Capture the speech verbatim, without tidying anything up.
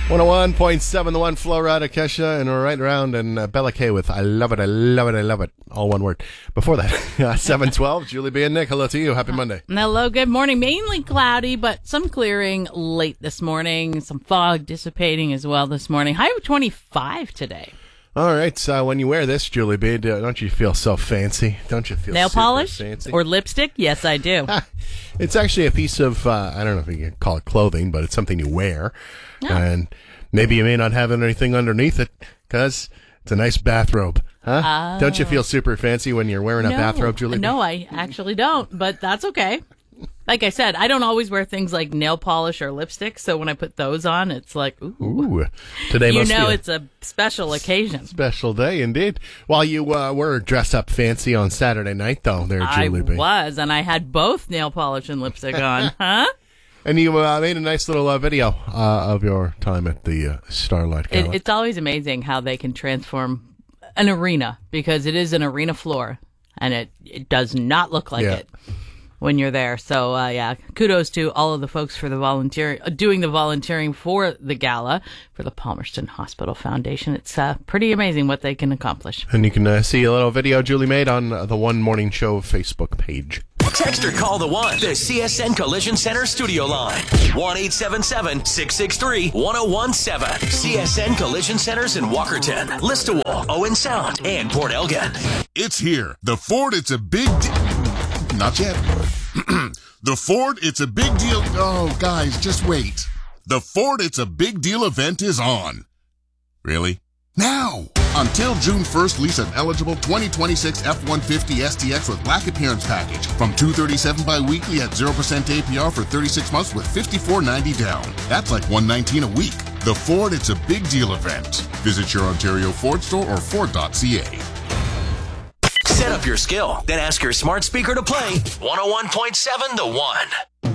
one oh one point seven, the one, Flo Rida, Kesha, and we're right around, and uh, Bella K with I love it, I love it, I love it. All one word. Before that, uh, seven twelve, Julie B. and Nick, hello to you. Happy Monday. Hello, good morning. Mainly cloudy, but some clearing late this morning. Some fog dissipating as well this morning. High of twenty-five today. All right, so when you wear this, Julie B., don't you feel so fancy? Don't you feel Nail super polish fancy? or lipstick? Yes, I do. It's actually a piece of, uh, I don't know if you can call it clothing, but it's something you wear. Oh. And maybe you may not have anything underneath it because it's a nice bathrobe. Huh? Oh. Don't you feel super fancy when you're wearing a no, bathrobe, Julie B.? No, I actually don't, but that's okay. Like I said, I don't always wear things like nail polish or lipstick, so when I put those on, it's like, ooh. Ooh. Today you must know be a it's a special occasion. special day, indeed. While you uh, were dressed up fancy on Saturday night, though, there, I Julie B. was, and I had both nail polish and lipstick on. Huh? And you uh, made a nice little uh, video uh, of your time at the uh, Starlight Gala. It, it's always amazing how they can transform an arena, because it is an arena floor, and it, it does not look like Yeah. it when you're there. So, uh, yeah, kudos to all of the folks for the volunteer uh, doing the volunteering for the gala for the Palmerston Hospital Foundation. It's uh, pretty amazing what they can accomplish. And you can uh, see a little video Julie made on uh, the One Morning Show Facebook page. Text or call the one. The C S N Collision Center studio line. one eight seven seven, six six three, one oh one seven. C S N Collision Centers in Walkerton, Listowel, Owen Sound, and Port Elgin. It's here. The Ford, it's a big de- Not yet. The Ford, it's a big deal. Oh, guys, just wait. The Ford, it's a big deal event is on. Really? Now! Until June first, lease an eligible twenty twenty-six F one fifty S T X with black appearance package from two hundred thirty-seven dollars bi-weekly at zero percent A P R for thirty-six months with fifty-four ninety down. That's like one hundred nineteen dollars a week. The Ford, it's a big deal event. Visit your Ontario Ford store or Ford dot C A. Set up your skill, then ask your smart speaker to play one oh one point seven The One.